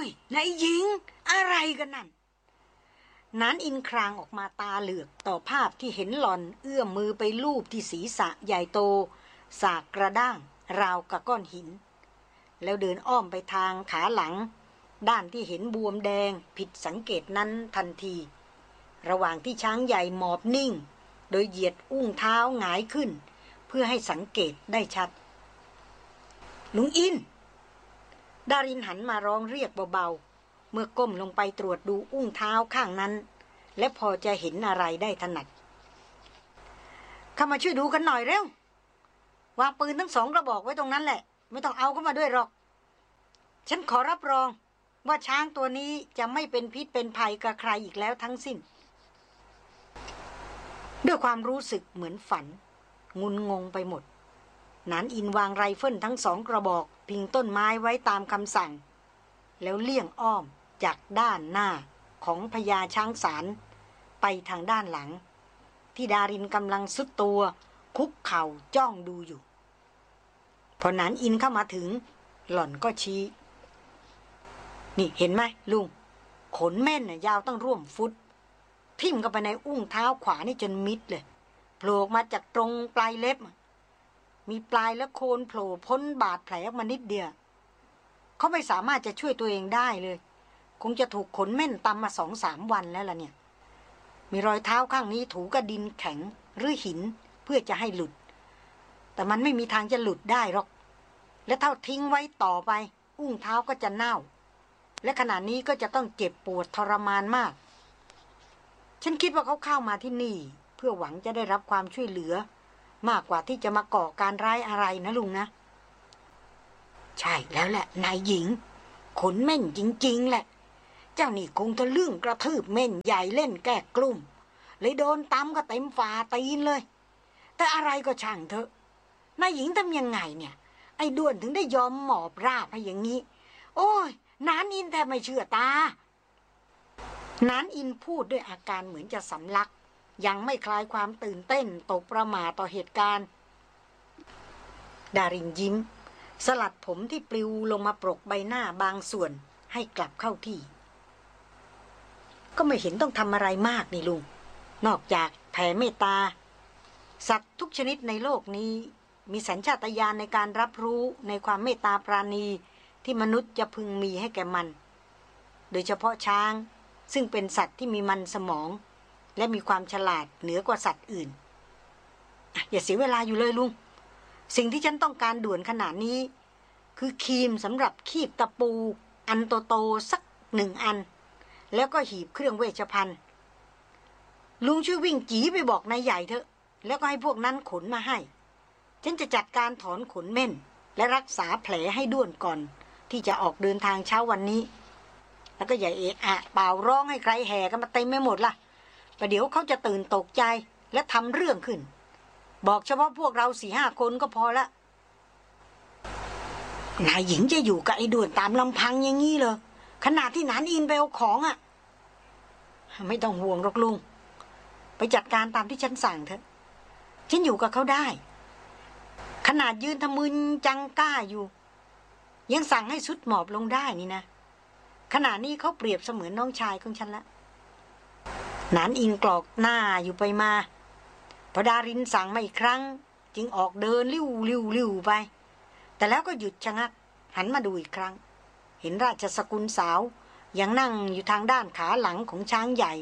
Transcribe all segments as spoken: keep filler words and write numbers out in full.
นายหญิงอะไรกันนั่นนานอินครางออกมาตาเหลือกต่อภาพที่เห็นหล่อนเอื้อมมือไปลูบที่ศีรษะใหญ่โตสากกระด้างราวกับก้อนหินแล้วเดินอ้อมไปทางขาหลังด้านที่เห็นบวมแดงผิดสังเกตนั้นทันทีระหว่างที่ช้างใหญ่หมอบนิ่งโดยเหยียดอุ้งเท้าหงายขึ้นเพื่อให้สังเกตได้ชัดลุงอินดารินหันมาร้องเรียกเบาๆเมื่อก้มลงไปตรวจดูอุ้งเท้าข้างนั้นและพอจะเห็นอะไรได้ถนัดเข้ามาช่วยดูกันหน่อยเร็ววางปืนทั้งสองกระบอกไว้ตรงนั้นแหละไม่ต้องเอาเข้ามาด้วยหรอกฉันขอรับรองว่าช้างตัวนี้จะไม่เป็นพิษเป็นภัยกับใครอีกแล้วทั้งสิ้นด้วยความรู้สึกเหมือนฝันงุนงงไปหมดนานอินวางไรเฟิลทั้งสองกระบอกพิงต้นไม้ไว้ตามคำสั่งแล้วเลี่ยงอ้อมจากด้านหน้าของพญาช้างสารไปทางด้านหลังที่ดารินกำลังซุดตัวคุกเข่าจ้องดูอยู่พอนานอินเข้ามาถึงหล่อนก็ชี้นี่เห็นไหมลุงขนแม่นน่ะยาวตั้งร่วมฟุตทิ่มเข้าไปในอุ้งเท้าขวานี่จนมิดเลยโผล่มาจากตรงปลายเล็บมีปลายและโคนโผล่พ้นบาดแผลออกมานิดเดียวเขาไม่สามารถจะช่วยตัวเองได้เลยคงจะถูกขนแม่นตำมาสองสามวันแล้วล่ะเนี่ยมีรอยเท้าข้างนี้ถูกับดินแข็งหรือหินเพื่อจะให้หลุดแต่มันไม่มีทางจะหลุดได้หรอกและเท่าทิ้งไว้ต่อไปอุ้งเท้าก็จะเน่าและขณะนี้ก็จะต้องเจ็บปวดทรมานมากฉันคิดว่าเขาเข้ามาที่นี่เพื่อหวังจะได้รับความช่วยเหลือมากกว่าที่จะมาก่อการร้ายอะไรนะลุงนะใช่แล้วแหละนายหญิงขนแม่นจริงๆแหละเจ้านี่คงทะลึ่งกระทืบแม่นใหญ่เล่นแก้กลุ่มเลยโดนตำก็เต็มฝ่าตีนเลยแต่อะไรก็ช่างเถอะนายหญิงทำยังไงเนี่ยไอ้ด้วนถึงได้ยอมหมอบราบให้อย่างนี้โอ้ยนานอินแทบไม่เชื่อตานานอินพูดด้วยอาการเหมือนจะสำลักยังไม่คลายความตื่นเต้นตกประหม่าต่อเหตุการณ์ดารินยิ้มสลัดผมที่ปลิวลงมาปรกใบหน้าบางส่วนให้กลับเข้าที่ก็ไม่เห็นต้องทำอะไรมากนี่ลุงนอกจากแผ่เมตตาสัตว์ทุกชนิดในโลกนี้มีสัญชาตญาณในการรับรู้ในความเมตตาปราณีที่มนุษย์จะพึงมีให้แก่มันโดยเฉพาะช้างซึ่งเป็นสัตว์ที่มีมันสมองและมีความฉลาดเหนือกว่าสัตว์อื่นอย่าเสียเวลาอยู่เลยลุงสิ่งที่ฉันต้องการด่วนขนาดนี้คือครีมสำหรับคีบตะปูอันโตๆสักหนึ่งอันแล้วก็หีบเครื่องเวชภัณฑ์ลุงช่วยวิ่งจี๋ไปบอกนายใหญ่เถอะแล้วก็ให้พวกนั้นขนมาให้ฉันจะจัดการถอนขนเม่นและรักษาแผลให้ด้วนก่อนที่จะออกเดินทางเช้าวันนี้แล้วก็อย่าเอะอะเป่าร้องให้ใครแห่กันมาเต็มไม่หมดล่ะประเดี๋ยวเขาจะตื่นตกใจและทำเรื่องขึ้นบอกเฉพาะพวกเราสี่ห้าคนก็พอละนายหญิงจะอยู่กับไอ้ด่วนตามลำพังอย่างนี้เลยขนาดที่นานอินไปเอาของอ่ะไม่ต้องห่วงหรอกลุงไปจัดการตามที่ฉันสั่งเถอะฉันอยู่กับเขาได้ขนาดยืนทะมึนจังก้าอยู่ยังสั่งให้สุดหมอบลงได้นี่นะขณะนี้เขาเปรียบเสมือนน้องชายของฉันละนานอินกรอกหน้าอยู่ไปมาพอดารินสั่งมาอีกครั้งจึงออกเดินลิ้วลิ้วลิ้วไปแต่แล้วก็หยุดชะงักหันมาดูอีกครั้งเห็นราชสกุลสาวยังนั่งอยู่ทางด้านขาหลังของช้างใหญ่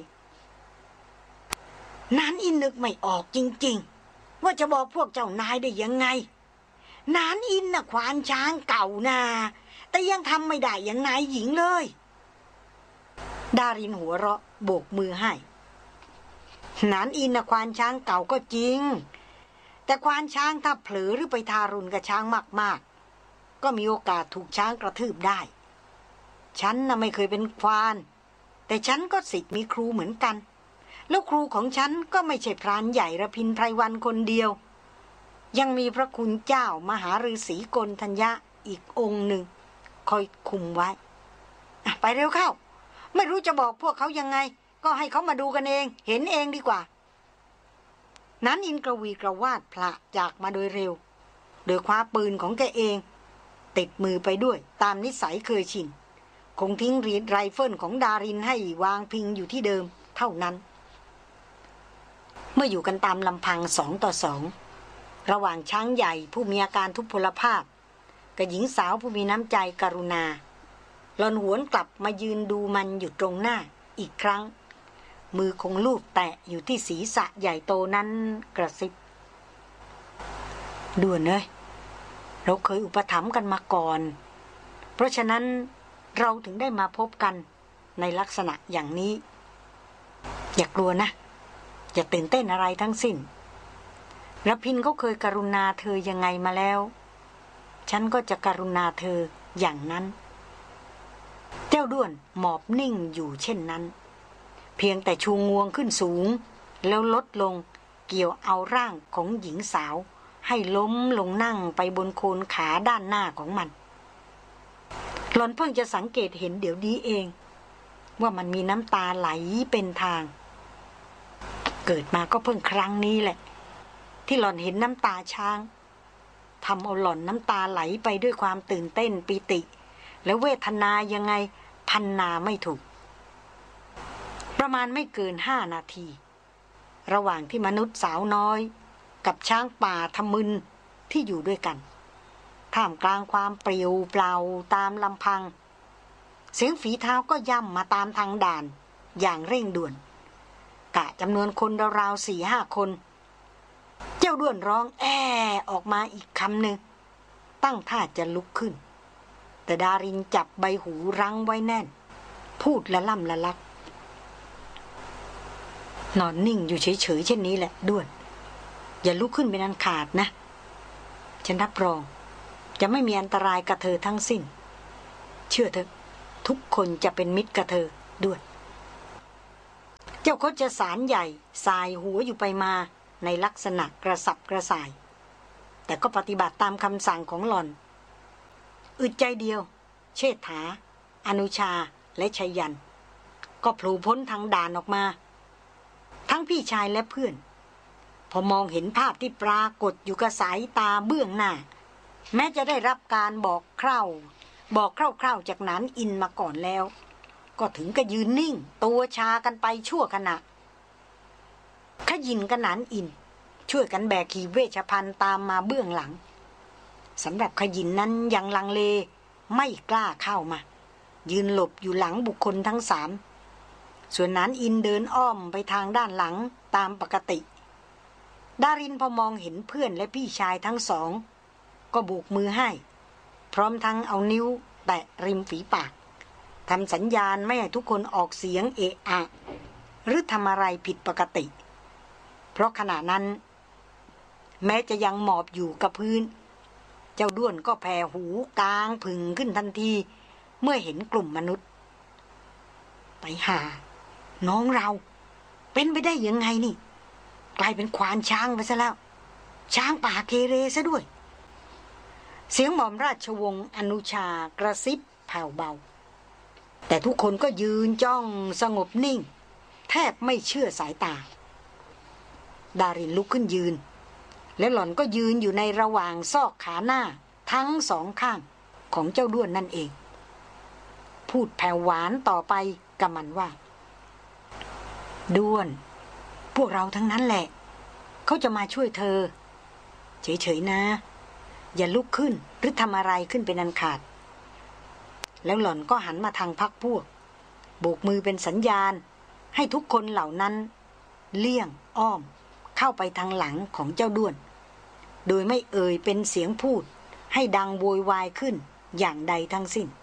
นานอินนึกไม่ออกจริงๆว่าจะบอกพวกเจ้านายได้ยังไงนานอินน่ะควานช้างเก่านาแต่ยังทำไม่ได้อย่างนายหญิงเลยดารินหัวเราะโบกมือให้นานอินน่ะควานช้างเก่าก็จริงแต่ควานช้างถ้าเผลอหรือไปทารุณกับช้างมากๆก็มีโอกาสถูกช้างกระทืบได้ฉันน่ะไม่เคยเป็นควานแต่ฉันก็ศิษย์มีครูเหมือนกันแล้วครูของฉันก็ไม่ใช่พรานใหญ่ระพินไพรวันคนเดียวยังมีพระคุณเจ้ามหาฤาษีกนทัญญะอีกองค์หนึ่งคอยคุมไว้ไปเร็วเข้าไม่รู้จะบอกพวกเขายังไงก็ให้เขามาดูกันเองเห็นเองดีกว่านั้นอินกระวีกระวาดพละจากมาโดยเร็วโดยคว้าปืนของแกเองติดมือไปด้วยตามนิสัยเคยชินคงทิ้งรีดไรเฟิลของดารินให้วางพิงอยู่ที่เดิมเท่านั้นเมื่ออยู่กันตามลำพังสองต่อสองระหว่างช้างใหญ่ผู้มีอาการทุพพลภาพกับหญิงสาวผู้มีน้ำใจกรุณาหล่อนหวนกลับมายืนดูมันอยู่ตรงหน้าอีกครั้งมือคงลูบแตะอยู่ที่ศีรษะใหญ่โตนั้นกระซิบด่วนเลยเราเคยอุปถัมภ์กันมาก่อนเพราะฉะนั้นเราถึงได้มาพบกันในลักษณะอย่างนี้อย่ากลัวนะอย่าตื่นเต้นอะไรทั้งสิ้นรพินเขาเคยกรุณาเธอยังไงมาแล้วฉันก็จะกรุณาเธออย่างนั้นเจ้าด้วนหมอบนิ่งอยู่เช่นนั้นเพียงแต่ชูงวงขึ้นสูงแล้วลดลงเกี่ยวเอาร่างของหญิงสาวให้ล้มลงนั่งไปบนโคนขาด้านหน้าของมันหล่อนเพิ่งจะสังเกตเห็นเดี๋ยวนี้เองว่ามันมีน้ำตาไหลเป็นทางเกิดมาก็เพิ่งครั้งนี้แหละที่หล่อนเห็นน้ำตาช้างทำเอาหล่อนน้ำตาไหลไปด้วยความตื่นเต้นปิติและเวทนายังไงพันนาไม่ถูกประมาณไม่เกินห้านาทีระหว่างที่มนุษย์สาวน้อยกับช้างป่าทมึนที่อยู่ด้วยกันท่ามกลางความเปลี่ยวเปล่าตามลำพังเสียงฝีเท้าก็ย่ำมาตามทางด่านอย่างเร่งด่วนกะจำนวนคนราวๆสี่ห้าคนเจ้าด้วนร้องแอ้ออกมาอีกคำหนึ่งตั้งท่าจะลุกขึ้นแต่ดารินจับใบหูรั้งไว้แน่นพูดละล่ำละลักนอนนิ่งอยู่เฉยๆเช่นนี้แหละด้วนอย่าลุกขึ้นเป็นอันขาดนะฉันรับรองจะไม่มีอันตรายกับเธอทั้งสิ้นเชื่อเถอะทุกคนจะเป็นมิตรกับเธอด้วยเจ้าโคชสารใหญ่สายหัวอยู่ไปมาในลักษณะกระสับกระส่ายแต่ก็ปฏิบัติตามคำสั่งของหล่อนอึดใจเดียวเชษฐาอนุชาและชัยยันก็โผล่พ้นทางด่านออกมาทั้งพี่ชายและเพื่อนพอมองเห็นภาพที่ปรากฏอยู่กับสายตาเบื้องหน้าแม้จะได้รับการบอกคร่าวบอกคร่าวๆจากนั้นอินมาก่อนแล้วก็ถึงกับยืนนิ่งตัวชากันไปชั่วขณะขยินกับนันอินช่วยกันแบกขีเวชภัณฑ์ตามมาเบื้องหลังสำหรับขยินนั้นยังลังเลไม่กล้าเข้ามายืนหลบอยู่หลังบุคคลทั้งสามส่วนนันอินเดินอ้อมไปทางด้านหลังตามปกติดารินพอมองเห็นเพื่อนและพี่ชายทั้งสองก็โบกมือให้พร้อมทั้งเอานิ้วแตะริมฝีปากทำสัญญาณไม่ให้ทุกคนออกเสียงเอะอะหรือทำอะไรผิดปกติเพราะขณะนั้นแม้จะยังหมอบอยู่กับพื้นเจ้าด้วนก็แผ่หูกลางผึ่งขึ้นทันทีเมื่อเห็นกลุ่มมนุษย์ไปหาน้องเราเป็นไปได้ยังไงนี่กลายเป็นควานช้างไปซะแล้วช้างป่าเกเรซะด้วยเสียงหม่อมราชวงศ์อนุชากระซิบแผ่วเบาแต่ทุกคนก็ยืนจ้องสงบนิ่งแทบไม่เชื่อสายตาดารินลุกขึ้นยืนและหล่อนก็ยืนอยู่ในระหว่างซอกขาหน้าทั้งสองข้างของเจ้าด้วนนั่นเองพูดแผ่วหวานต่อไปกับมันว่าด้วนพวกเราทั้งนั้นแหละเขาจะมาช่วยเธอเฉยๆนะอย่าลุกขึ้นหรือทำอะไรขึ้นเป็นอันขาดแล้วหล่อนก็หันมาทางพรรคพวกโบกมือเป็นสัญญาณให้ทุกคนเหล่านั้นเลี่ยงอ้อมเข้าไปทางหลังของเจ้าด้วนโดยไม่เอ่ยเป็นเสียงพูดให้ดังโวยวายขึ้นอย่างใดทั้งสิ้น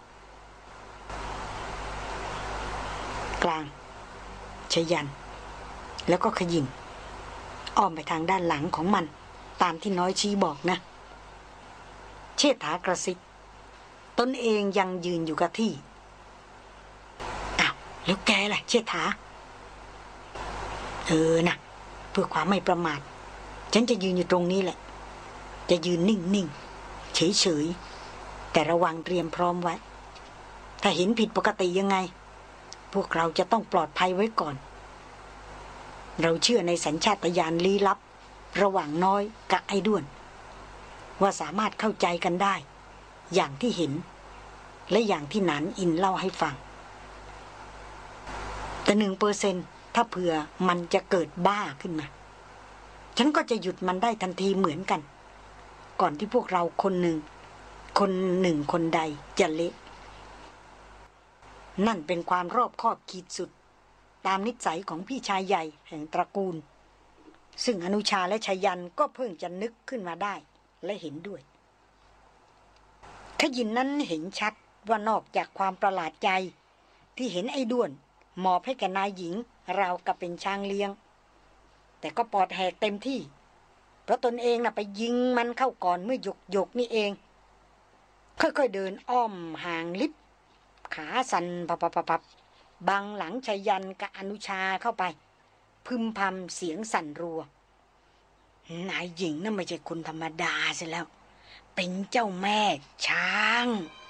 กลางชยันแล้วก็ขยิงอ้อมไปทางด้านหลังของมันตามที่น้อยชี้บอกนะเชษฐากระซิบตนเองยังยืนอยู่กับที่อ้าวแล้วแกล่ะเชษฐาเออนะเพื่อความไม่ประมาทฉันจะยืนอยู่ตรงนี้แหละจะยืนนิ่งๆเฉยๆแต่ระวังเตรียมพร้อมไว้ถ้าเห็นผิดปกติยังไงพวกเราจะต้องปลอดภัยไว้ก่อนเราเชื่อในสัญชาตญาณลี้ลับระหว่างน้อยกับไอ้ด้วนว่าสามารถเข้าใจกันได้อย่างที่เห็นและอย่างที่หนานอินเล่าให้ฟังแต่หนึ่งเปอร์เซ็นต์ถ้าเผื่อมันจะเกิดบ้าขึ้นมาฉันก็จะหยุดมันได้ทันทีเหมือนกันก่อนที่พวกเราคนหนึ่งคนหนึ่งคนใดจะเละนั่นเป็นความรอบคอบขีดสุดตามนิสัยของพี่ชายใหญ่แห่งตระกูลซึ่งอนุชาและชยันก็เพิ่งจะนึกขึ้นมาได้และเห็นด้วยขยินนั้นเห็นชัดว่านอกจากความประหลาดใจที่เห็นไอ้ด้วนหมอบให้แก่นายหญิงราวกับเป็นช้างเลี้ยงแต่ก็ปอดแหกเต็มที่เพราะตนเองน่ะไปยิงมันเข้าก่อนเมื่อหยกหยกนี่เองค่อยๆเดินอ้อมห่างลิบขาสั่นปับๆๆบังหลังชยันกับอนุชาเข้าไปพึมพำเสียงสั่นรัวนายหญิงน่ะไม่ใช่คนธรรมดาซะแล้วเป็นเจ้าแม่ช้าง